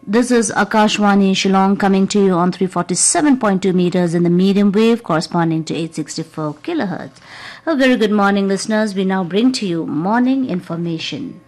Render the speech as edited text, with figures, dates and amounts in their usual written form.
This is Akashwani Shillong coming to you on 347.2 meters in the medium wave corresponding to 864 kilohertz. A very good morning, listeners. We now bring to you morning information.